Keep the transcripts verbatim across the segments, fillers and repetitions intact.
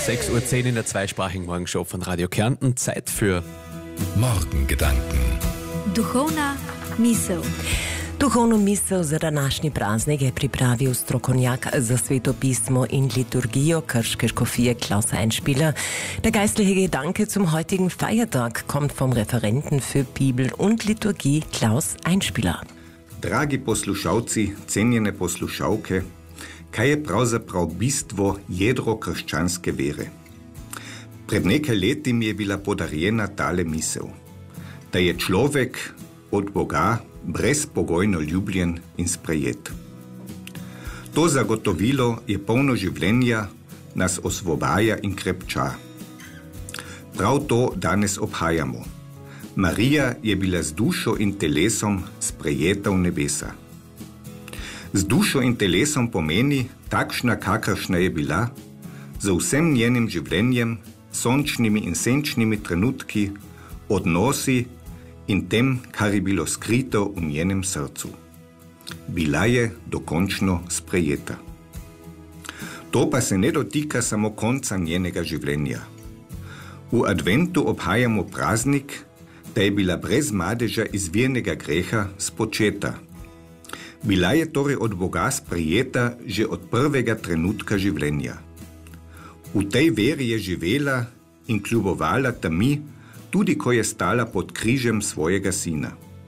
sechs Uhr zehn in der zweisprachigen Morgenshow von Radio Kärnten. Zeit für Morgengedanken. Duhovna misel. Duhovno misel za današnji praznik je pripravil strokovnjak za Sveto pismo in liturgijo Krške Škofije Klaus Einspieler. Der geistliche Gedanke zum heutigen Feiertag kommt vom Referenten für Bibel und Liturgie Klaus Einspieler. Dragi poslušalci, cenjene poslušalke, kaj je pravzaprav bistvo jedro krščanske vere? Pred nekaj leti mi je bila podarjena tale misel, da je človek od Boga brezpogojno ljubljen in sprejet. To zagotovilo je polno življenja, nas osvobaja in krepča. Prav to danes obhajamo. Marija je bila z dušo in telesom sprejeta v nebesa. Z dušo in telesom pomeni takšna, kakršna je bila, z vsem njenim življenjem, sončnimi in senčnimi trenutki, odnosi in tem, kar je bilo skrito v njenem srcu. Bila je dokončno sprejeta. To pa se ne dotika samo konca njenega življenja. V adventu obhajamo praznik, da je bila brez madeža izvirnega greha spočeta. Bila je torej od Boga sprejeta že od prvega trenutka življenja. V tej veri je živela in kljubovala temi, tudi ko je stala pod križem svojega sina.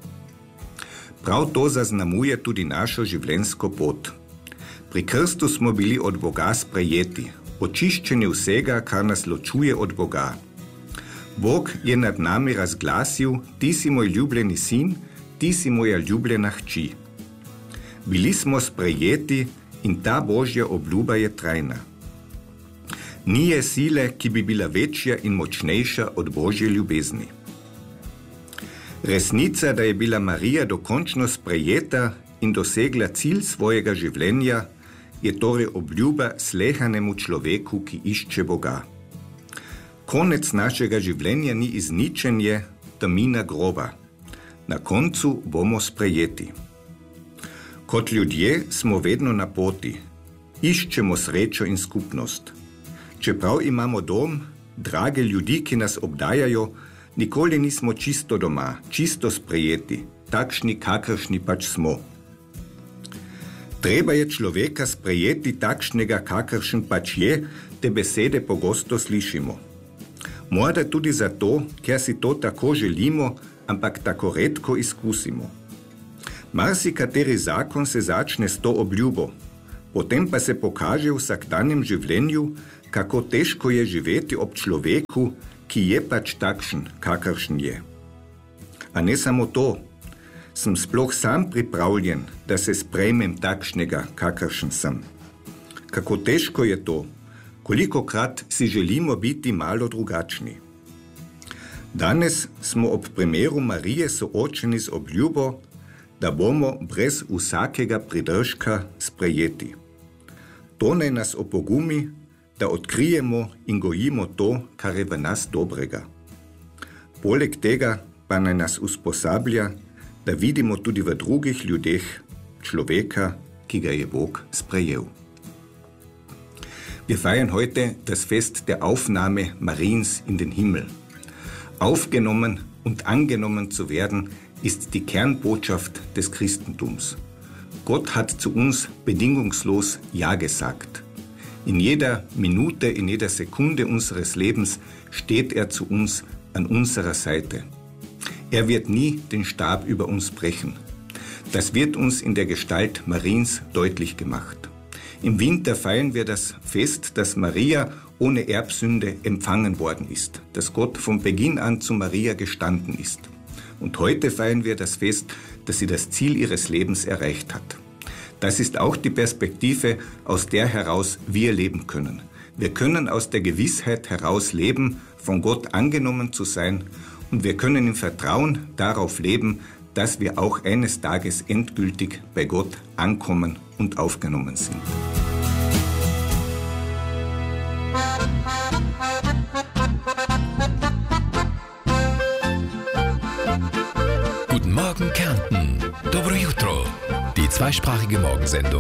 Prav to zaznamuje tudi našo življenjsko pot. Pri krstu smo bili od Boga sprejeti, očiščeni vsega, kar nas ločuje od Boga. Bog je nad nami razglasil, ti si moj ljubljeni sin, ti si moja ljubljena hči. Bili smo sprejeti in ta Božja obljuba je trajna. Ni je sile, ki bi bila večja in močnejša od Božje ljubezni. Resnica, da je bila Marija dokončno sprejeta in dosegla cilj svojega življenja, je torej obljuba slehanemu človeku, ki išče Boga. Konec našega življenja ni izničenje, tamina groba. Na koncu bomo sprejeti. Kot ljudje smo vedno na poti, iščemo srečo in skupnost. Čeprav imamo dom, drage ljudi, ki nas obdajajo, nikoli nismo čisto doma, čisto sprejeti, takšni, kakršni pač smo. Treba je človeka sprejeti takšnega, kakršen pač je, te besede pogosto slišimo. Morda tudi zato, ker si to tako želimo, ampak tako redko izkusimo. Marsikateri zakon se začne s to obljubo, potem pa se pokaže v vsakdanjem življenju, kako težko je živeti ob človeku, ki je pač takšen, kakršen je. A ne samo to, sem sploh sam pripravljen, da se sprejmem takšnega, kakršen sem. Kako težko je to, kolikokrat si želimo biti malo drugačni. Danes smo ob primeru Marije soočeni z obljubo, da bomo brez vsakega pridržka sprejeti. To naj nas opogumi, da odkrijemo in gojimo to, kar je v nas dobrega. Poleg tega pa naj nas usposablja, da vidimo tudi v drugih ljudeh človeka, ki ga je Bog sprejel. Wir feiern heute das Fest der Aufnahme Mariens in den Himmel. Aufgenommen und angenommen zu werden, ist die Kernbotschaft des Christentums. Gott hat zu uns bedingungslos Ja gesagt. In jeder Minute, in jeder Sekunde unseres Lebens steht er zu uns an unserer Seite. Er wird nie den Stab über uns brechen. Das wird uns in der Gestalt Mariens deutlich gemacht. Im Winter feiern wir das Fest, dass Maria ohne Erbsünde empfangen worden ist, dass Gott von Beginn an zu Maria gestanden ist. Und heute feiern wir das Fest, dass sie das Ziel ihres Lebens erreicht hat. Das ist auch die Perspektive, aus der heraus wir leben können. Wir können aus der Gewissheit heraus leben, von Gott angenommen zu sein, und wir können im Vertrauen darauf leben, dass wir auch eines Tages endgültig bei Gott ankommen und aufgenommen sind. Guten Morgen Kärnten. Dobro jutro. Die zweisprachige Morgensendung